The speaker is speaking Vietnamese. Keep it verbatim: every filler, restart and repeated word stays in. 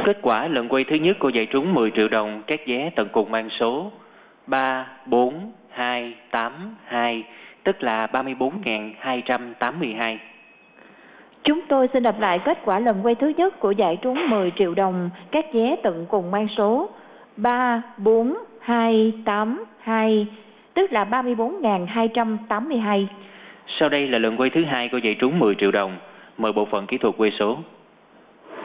Kết quả lần quay thứ nhất cô dạy trúng mười triệu đồng, các vé tận cùng mang số ba bốn hai tám hai, tức là ba mươi bốn nghìn hai trăm tám mươi hai. Chúng tôi xin đọc lại kết quả lần quay thứ nhất của giải trúng mười triệu đồng, các vé tận cùng mang số ba bốn hai tám hai, tức là ba mươi bốn nghìn hai trăm tám mươi hai. Sau đây là lần quay thứ hai cô dạy trúng mười triệu đồng. Mời bộ phận kỹ thuật quay số.